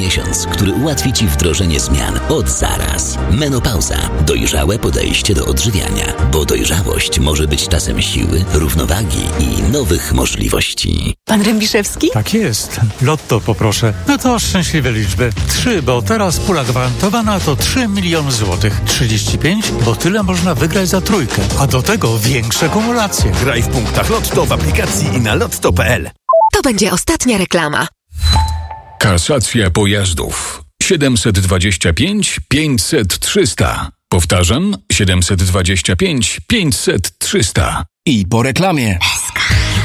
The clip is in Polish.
miesiąc, który ułatwi Ci wdrożenie zmian od zaraz. Menopauza. Dojrzałe podejście do odżywiania, bo dojrzałość może być czasem siły, równowagi i nowych możliwości. Pan Rębiszewski? Tak jest. Lotto poproszę. No to szczęśliwe liczby. 3, bo teraz pula gwarantowana to 3 miliony złotych. 35, bo tyle można wygrać za trójkę. A do tego większe kumulacje. Graj w punktach Lotto w aplikacji i na lotto.pl. To będzie ostatnia reklama. Kasacja pojazdów 725 500 300. Powtarzam, 725 500 300. I po reklamie.